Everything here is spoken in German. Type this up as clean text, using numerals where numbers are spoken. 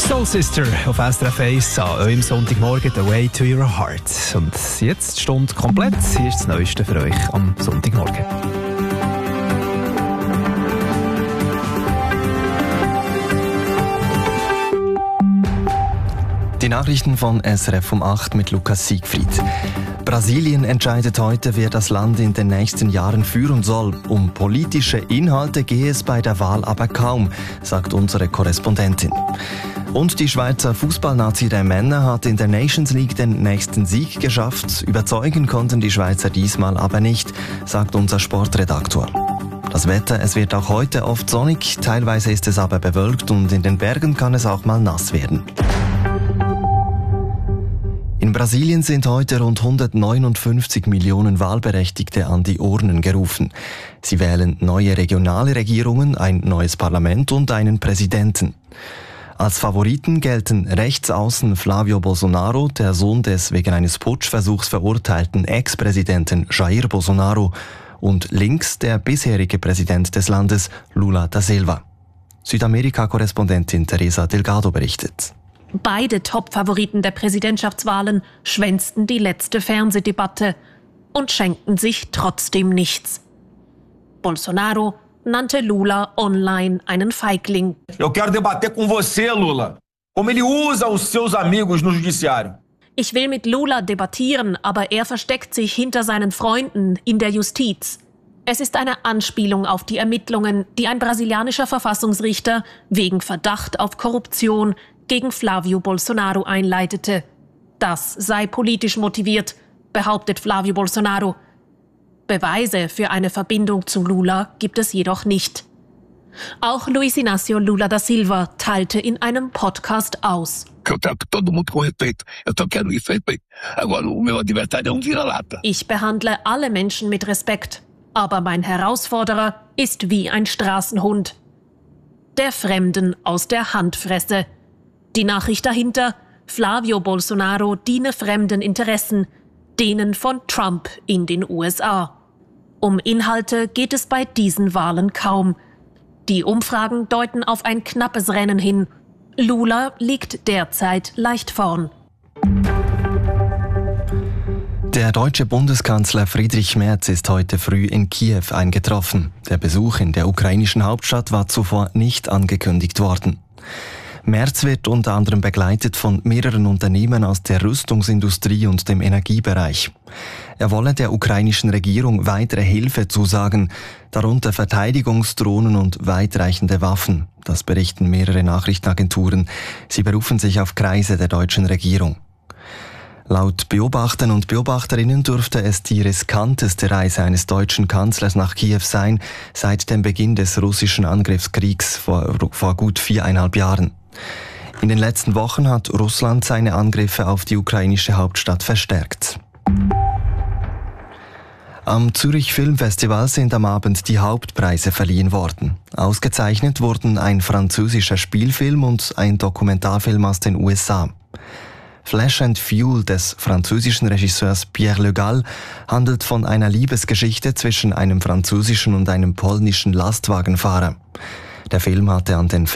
Soul Sister auf SRF 1 an eurem Sonntagmorgen «The Way to Your Heart». Und jetzt die Stunde komplett. Hier ist das Neueste für euch am Sonntagmorgen. Die Nachrichten von SRF um 8 mit Lukas Siegfried. Brasilien entscheidet heute, wer das Land in den nächsten Jahren führen soll. Um politische Inhalte gehe es bei der Wahl aber kaum, sagt unsere Korrespondentin. Und die Schweizer Fußballnazi der Männer hat in der Nations League den nächsten Sieg geschafft. Überzeugen konnten die Schweizer diesmal aber nicht, sagt unser Sportredaktor. Das Wetter, es wird auch heute oft sonnig, teilweise ist es aber bewölkt und in den Bergen kann es auch mal nass werden. In Brasilien sind heute rund 159 Millionen Wahlberechtigte an die Urnen gerufen. Sie wählen neue regionale Regierungen, ein neues Parlament und einen Präsidenten. Als Favoriten gelten Rechtsaußen Flávio Bolsonaro, der Sohn des wegen eines Putschversuchs verurteilten Ex-Präsidenten Jair Bolsonaro, und links der bisherige Präsident des Landes, Lula da Silva. Südamerika-Korrespondentin Teresa Delgado berichtet. Beide Top-Favoriten der Präsidentschaftswahlen schwänzten die letzte Fernsehdebatte und schenkten sich trotzdem nichts. Bolsonaro nannte Lula online einen Feigling. Eu quero debater com você, Lula. Como ele usa os seus amigos no judiciário. Ich will mit Lula debattieren, aber er versteckt sich hinter seinen Freunden in der Justiz. Es ist eine Anspielung auf die Ermittlungen, die ein brasilianischer Verfassungsrichter wegen Verdacht auf Korruption gegen Flávio Bolsonaro einleitete. Das sei politisch motiviert, behauptet Flávio Bolsonaro. Beweise für eine Verbindung zu Lula gibt es jedoch nicht. Auch Luiz Inácio Lula da Silva teilte in einem Podcast aus. Ich behandle alle Menschen mit Respekt, aber mein Herausforderer ist wie ein Straßenhund, der Fremden aus der Hand fresse. Die Nachricht dahinter: Flávio Bolsonaro diene fremden Interessen, denen von Trump in den USA. Um Inhalte geht es bei diesen Wahlen kaum. Die Umfragen deuten auf ein knappes Rennen hin. Lula liegt derzeit leicht vorn. Der deutsche Bundeskanzler Friedrich Merz ist heute früh in Kiew eingetroffen. Der Besuch in der ukrainischen Hauptstadt war zuvor nicht angekündigt worden. Merz wird unter anderem begleitet von mehreren Unternehmen aus der Rüstungsindustrie und dem Energiebereich. Er wolle der ukrainischen Regierung weitere Hilfe zusagen, darunter Verteidigungsdrohnen und weitreichende Waffen. Das berichten mehrere Nachrichtenagenturen. Sie berufen sich auf Kreise der deutschen Regierung. Laut Beobachtern und Beobachterinnen dürfte es die riskanteste Reise eines deutschen Kanzlers nach Kiew sein, seit dem Beginn des russischen Angriffskriegs vor gut 4,5 Jahren. In den letzten Wochen hat Russland seine Angriffe auf die ukrainische Hauptstadt verstärkt. Am Zürich Filmfestival sind am Abend die Hauptpreise verliehen worden. Ausgezeichnet wurden ein französischer Spielfilm und ein Dokumentarfilm aus den USA. Flesh and Fuel des französischen Regisseurs Pierre Le Gall handelt von einer Liebesgeschichte zwischen einem französischen und einem polnischen Lastwagenfahrer. Der Film hatte an den